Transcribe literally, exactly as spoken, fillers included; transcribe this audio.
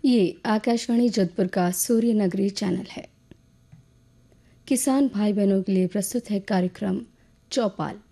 ये आकाशवाणी जोधपुर का सूर्य नगरी चैनल है। किसान भाई बहनों के लिए प्रस्तुत है कार्यक्रम चौपाल।